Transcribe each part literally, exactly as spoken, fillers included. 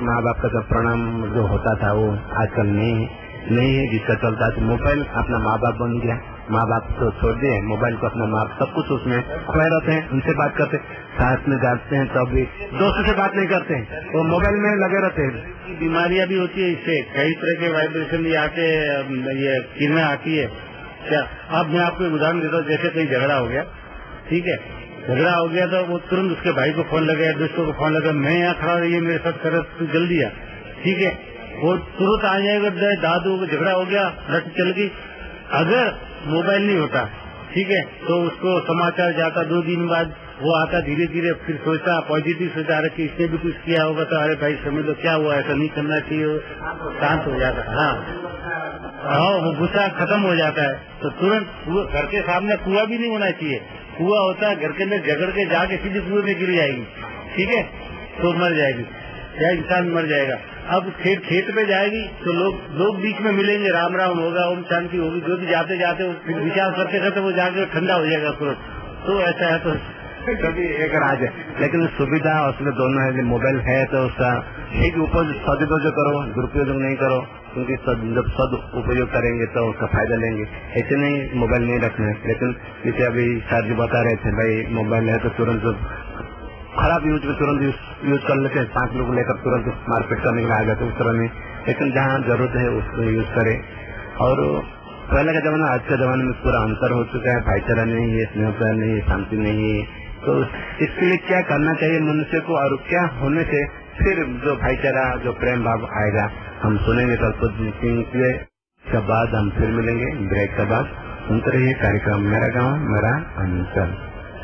माँ बाप का जब प्रणाम जो होता था वो आजकल नहीं है नहीं है जिसका चलता है मोबाइल अपना माँ बाप बन गया। माँ बाप तो छोड़ दिए, मोबाइल को अपना माँ सब कुछ उसमें खोए रहते हैं, उनसे बात करते साथ में जाते हैं तब भी दोस्तों से बात नहीं करते हैं, वो मोबाइल में लगे रहते हैं। बीमारियां भी होती है इससे, कई तरह के वाइब्रेशन भी आते हैं, ये किरणें आती है। क्या अब मैं आपको एक उदाहरण देता हूँ, जैसे कहीं झगड़ा हो गया, ठीक है, झगड़ा हो गया तो वो तुरंत उसके भाई को फोन लगे, दोस्तों को फोन लगे, मैं यहाँ खड़ा रही मेरे साथ कर तू जल्दी आ, ठीक है, वो तुरंत आ जाएगा। दादू को झगड़ा हो गया, लट चल गई। अगर मोबाइल नहीं होता, ठीक है, तो उसको समाचार जाता, दो दिन बाद वो आता, धीरे धीरे फिर सोचता पॉजिटिव सोचा, अरे कि इसने भी कुछ किया होगा तो अरे भाई समझ लो क्या हुआ, ऐसा नहीं करना चाहिए, शांत हो जाता है। हाँ हाँ, वो गुस्सा खत्म हो जाता है। तो तुरंत घर के सामने कुआं भी नहीं होना चाहिए, कुआं होता है घर के अंदर, झगड़ के जाके सीधे कुएं में गिर जाएगी, ठीक है, तो मर जाएगी या इंसान मर जाएगा। अब खेत खेत पे जाएगी तो लोग लोग बीच में मिलेंगे, राम राम होगा, ओम शांति होगी, जो भी जाते जाते फिर विचार करते करते वो जाके ठंडा हो जाएगा तुरंत। तो ऐसा है तो कभी एक राज है, लेकिन सुविधा उसमें दोनों है। मोबाइल है तो उसका ठीक उपयोग सदुपयोग करो, दुरुपयोग नहीं करो, क्योंकि जब सद उपयोग करेंगे तो उसका फायदा लेंगे। ऐसे नहीं मोबाइल नहीं रखना है। लेकिन जैसे अभी सर जी बता रहे थे, भाई मोबाइल है तो तुरंत खराब यूज में तुरंत यूज कर लेते हैं, पांच लोग लेकर तुरंत मारपीट करने के लिए आ जाते उस तरह नहीं। लेकिन जहाँ जरूरत है उसको यूज करे। और पहले का जमाना आज का जमाने में पूरा अंतर हो चुका है, भाईचारा नहीं है, स्नेह प्यार नहीं है, शांति नहीं है। तो इसके लिए क्या करना चाहिए मनुष्य को, और क्या होने से फिर जो भाईचारा जो प्रेम भाव आएगा, हम सुनेंगे कल्पना के बाद हम फिर मिलेंगे ब्रेक के बाद। सुनते रहिए कार्यक्रम मेरा गाँव मेरा अंचल।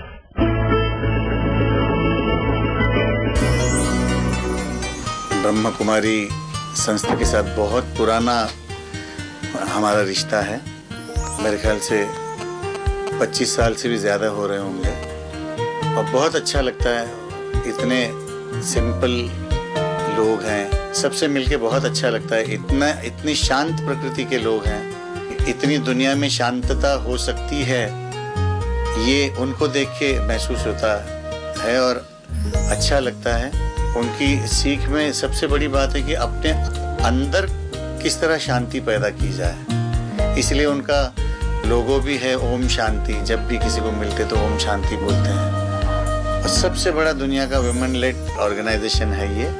ब्रह्म कुमारी संस्था के साथ बहुत पुराना हमारा रिश्ता है, मेरे ख्याल से पच्चीस साल से भी ज़्यादा हो रहे होंगे। और बहुत अच्छा लगता है, इतने सिंपल लोग हैं, सबसे मिलके बहुत अच्छा लगता है। इतना इतनी शांत प्रकृति के लोग हैं, इतनी दुनिया में शांतता हो सकती है ये उनको देख के महसूस होता है और अच्छा लगता है। उनकी सीख में सबसे बड़ी बात है कि अपने अंदर किस तरह शांति पैदा की जाए, इसलिए उनका लोगो भी है ओम शांति। जब भी किसी को मिलते तो ओम शांति बोलते हैं। और सबसे बड़ा दुनिया का वुमेन लेड ऑर्गेनाइजेशन है ये।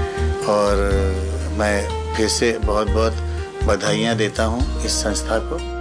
और मैं फिर से बहुत बहुत बधाइयाँ देता हूँ इस संस्था को।